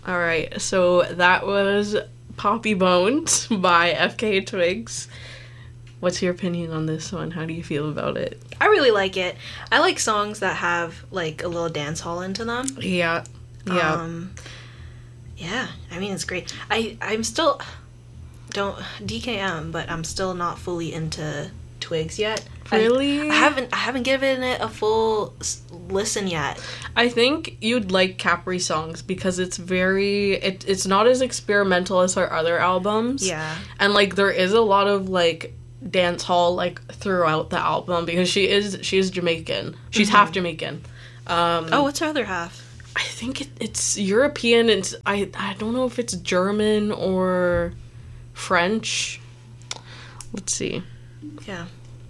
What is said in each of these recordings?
All right, so that was Poppy Bones by FKA Twigs. What's your opinion on this one? How do you feel about it? I really like it. I like songs that have, like, a little dance hall into them. Yeah. Yeah, I mean, it's great. I'm still... DKM, but I'm still not fully into Twigs yet. Really? I haven't given it a full listen yet. I think you'd like Capri Songs because it's it's not as experimental as her other albums. Yeah. And, like, there is a lot of, like, dance hall, like, throughout the album because she is Jamaican. She's half Jamaican. What's her other half? I think it's European. I don't know if it's German or French. Let's see. Yeah.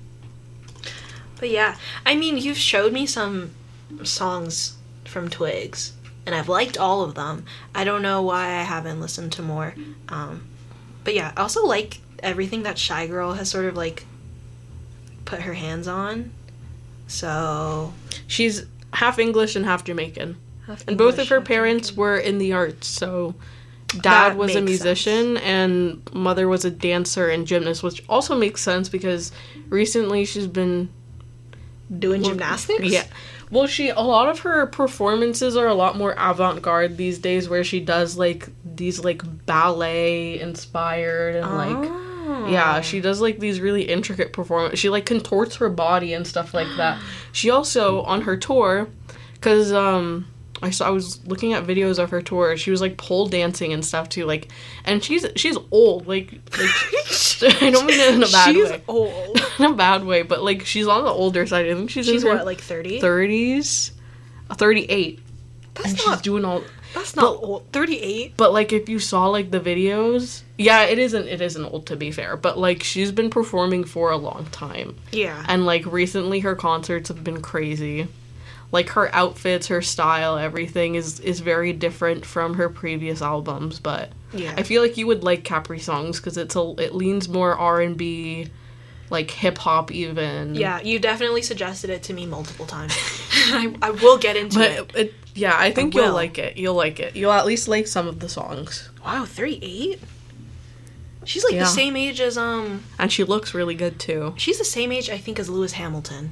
But yeah, I mean, you've showed me some songs from Twigs, and I've liked all of them. I don't know why I haven't listened to more. But yeah, I also like everything that Shy Girl has sort of, like, put her hands on. So... She's half English and half Jamaican. And both of her parents were in the arts, so... Dad was a musician and mother was a dancer and gymnast, which also makes sense because recently she's been doing gymnastics? Yeah. Well, a lot of her performances are a lot more avant-garde these days where she does, like, these, like, ballet inspired and, like, yeah, she does, like, these really intricate performances. She, like, contorts her body and stuff like that. She also, on her tour, because, I was looking at videos of her tour. She was, like, pole dancing and stuff too, like, and she's old, like I don't mean it in a bad way. She's old. In a bad way, but, like, she's on the older side. I think she's in her what, like 30? 30s, 38. That's and not. She's doing all. That's not old. 38. But, like, if you saw, like, the videos, yeah, it isn't old, to be fair. But, like, she's been performing for a long time. Yeah. And, like, recently her concerts have been crazy. Like, her outfits, her style, everything is very different from her previous albums, but yeah. I feel like you would like Capri Songs because it leans more R&B, like, hip-hop even. Yeah, you definitely suggested it to me multiple times. I will get into it. Yeah, I think you'll like it. You'll like it. You'll at least like some of the songs. Wow, 38? She's, like, the same age as, And she looks really good, too. She's the same age, I think, as Lewis Hamilton.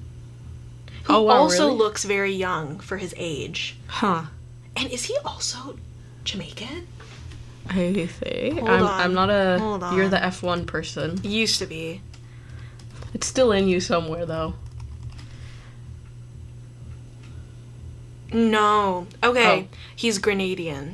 Who wow, also really? looks very young for his age. Huh. And is he also Jamaican? I think. Hold I'm not a... Hold on. You're the F1 person. Used to be. It's still in you somewhere, though. No. Okay. Oh. He's Grenadian.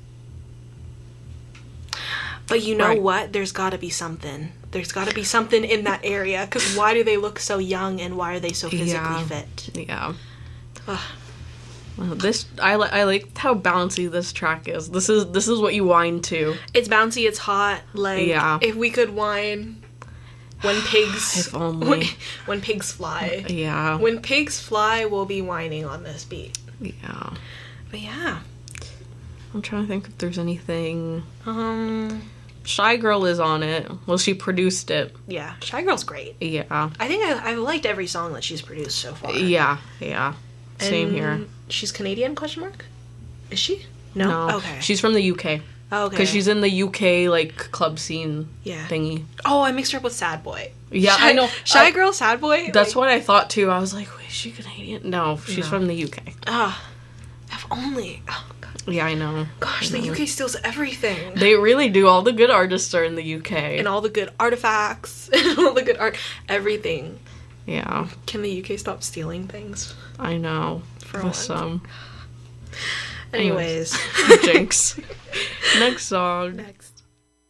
But you know what? There's gotta be something. There's gotta be something in that area. Because why do they look so young and why are they so physically fit? Yeah. Well, I like how bouncy this track is. This is what you whine to. It's bouncy, it's hot. Like, if we could whine when pigs... if only. When pigs fly. Yeah. When pigs fly, we'll be whining on this beat. Yeah. But yeah. I'm trying to think if there's anything... Shy Girl is on it. Well, she produced it. Yeah. Shy Girl's great. Yeah. I think I've liked every song that she's produced so far. Yeah. Same and here. She's Canadian, question mark? Is she? No? Okay. She's from the UK. Oh, okay. Because she's in the UK, like, club scene yeah. thingy. Oh, I mixed her up with Sad Boy. Yeah, I know. Shy Girl, Sad Boy? That's what I thought, too. I was like, wait, is she Canadian? No, she's from the UK. If only. Oh, God. Yeah, I know. Gosh, the UK steals everything. They really do. All the good artists are in the UK. And all the good artifacts. And all the good art. Everything. Yeah. Can the UK stop stealing things? I know. For some. Anyways. Jinx. Next song. Next.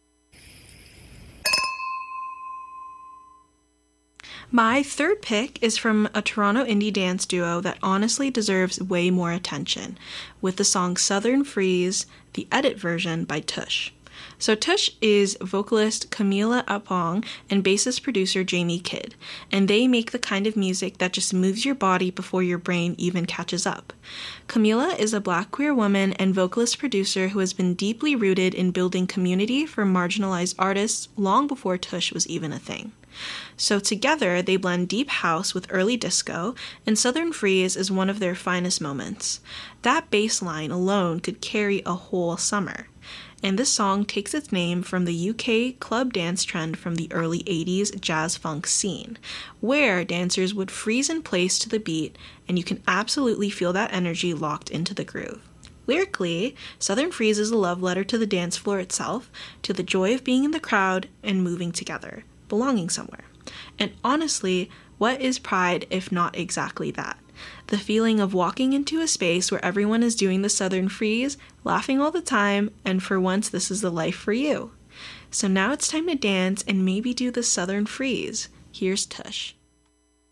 My third pick is from a Toronto indie dance duo that honestly deserves way more attention, with the song Southern Freeze, the edit version by Tush. So Tush is vocalist Camila Apong and bassist producer Jamie Kidd, and they make the kind of music that just moves your body before your brain even catches up. Camila is a Black queer woman and vocalist producer who has been deeply rooted in building community for marginalized artists long before Tush was even a thing. So together, they blend deep house with early disco, and Southern Freeze is one of their finest moments. That bass line alone could carry a whole summer. And this song takes its name from the UK club dance trend from the early 80s jazz funk scene, where dancers would freeze in place to the beat, and you can absolutely feel that energy locked into the groove. Lyrically, Southern Freeze is a love letter to the dance floor itself, to the joy of being in the crowd and moving together, belonging somewhere. And honestly, what is Pride if not exactly that? The feeling of walking into a space where everyone is doing the Southern Freeze, laughing all the time, and for once this is the life for you. So now it's time to dance and maybe do the Southern Freeze. Here's Tush.